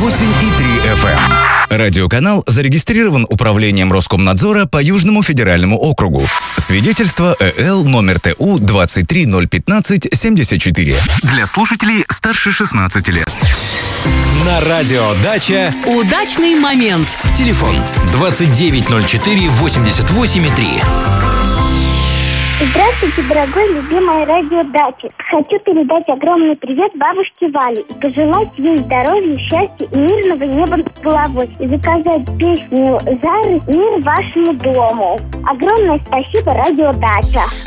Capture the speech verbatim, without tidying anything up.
восемь и три эф эм. Радиоканал зарегистрирован Управлением Роскомнадзора по Южному федеральному округу. Свидетельство ЭЛ номер ТУ двадцать три ноль пятнадцать семьдесят четыре. Для слушателей старше шестнадцати лет. На радио «Дача» удачный момент. Телефон двадцать девять ноль четыре восемьдесят восемь три. Здравствуйте, дорогой любимый радио «Дача». Хочу передать огромный привет бабушке Вале и пожелать ей здоровья, счастья и мирного неба над головой. И заказать песню Зары «Мир вашему дому». Огромное спасибо, радио «Дача».